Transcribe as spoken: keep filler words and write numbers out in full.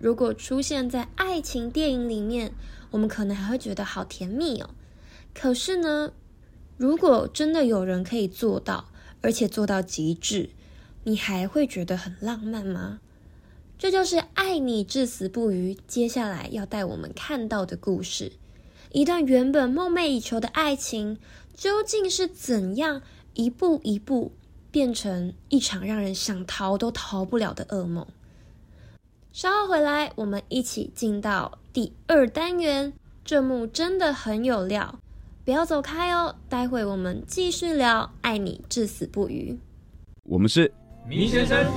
如果出现在爱情电影里面，我们可能还会觉得好甜蜜哦。可是呢，如果真的有人可以做到，而且做到极致，你还会觉得很浪漫吗？这就是爱你至死不渝接下来要带我们看到的故事。一段原本梦寐以求的爱情，究竟是怎样一步一步变成一场让人想逃都逃不了的噩梦？稍后回来，我们一起进到第二单元，这幕真的很有料，不要走开哦，待会我们继续聊爱你至死不渝。 我们是迷先生